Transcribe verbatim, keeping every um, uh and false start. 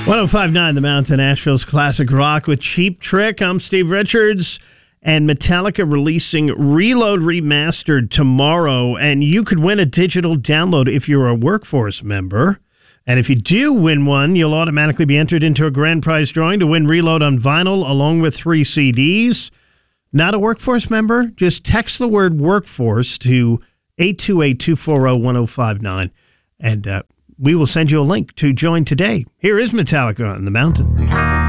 one oh five point nine The Mountain, Asheville's classic rock with Cheap Trick. I'm Steve Richards, and Metallica releasing Reload Remastered tomorrow, and you could win a digital download if you're a Workforce member. And if you do win one, you'll automatically be entered into a grand prize drawing to win Reload on vinyl along with three C Ds. Not a Workforce member? Just text the word Workforce to eight two eight, two four zero, one oh five nine, and uh, we will send you a link to join today. Here is Metallica on the Mountain.